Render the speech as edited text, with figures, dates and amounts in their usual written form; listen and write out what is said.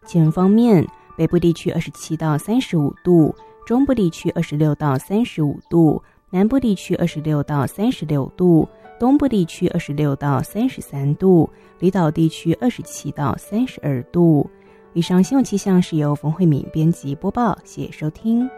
气温方面，北部地区27到35度，中部地区26到35度，南部地区26到36度，东部地区26到33度，离岛地区27到32度。以上新闻气象是由冯慧敏编辑播报，谢谢收听。